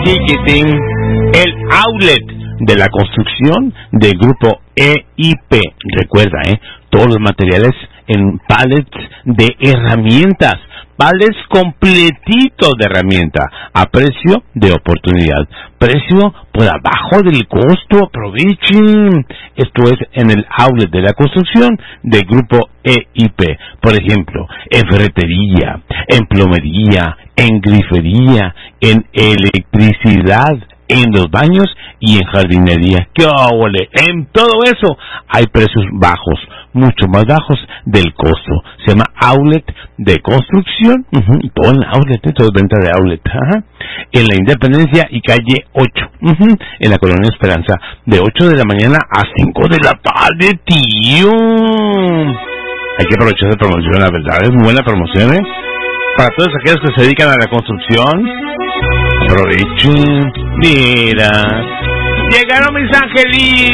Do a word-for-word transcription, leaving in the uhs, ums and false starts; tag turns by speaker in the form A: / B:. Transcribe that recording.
A: Ticketing, el outlet de la construcción del grupo E I P. Recuerda, eh, todos los materiales en pallets de herramientas, pallets completitos de herramienta a precio de oportunidad, precio por abajo del costo. Aprovechen. Esto es en el outlet de la construcción del grupo E I P. Por ejemplo, en ferretería, en plomería, en grifería, en electricidad, en los baños y en jardinería. ¡Qué óvole! En todo eso hay precios bajos, mucho más bajos del costo. Se llama outlet de construcción. Uh-huh. Todo en outlet, ¿eh? Todo es venta de outlet. Ajá. En la Independencia y calle ocho. Uh-huh. En la Colonia Esperanza, de ocho de la mañana a cinco de la tarde, tío. Hay que aprovechar esa promoción, la verdad. Es muy buena promoción, ¿eh? Para todos aquellos que se dedican a la construcción, aprovechen. Mira, llegaron mis angelitos.